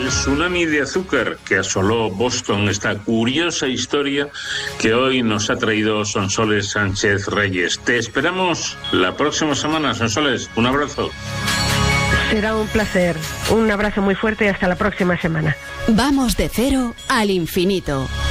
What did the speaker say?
tsunami de azúcar que asoló Boston, esta curiosa historia que hoy nos ha traído Sonsoles Sánchez Reyes. Te esperamos la próxima semana, Sonsoles. Un abrazo. Será un placer. Un abrazo muy fuerte y hasta la próxima semana. Vamos de cero al infinito.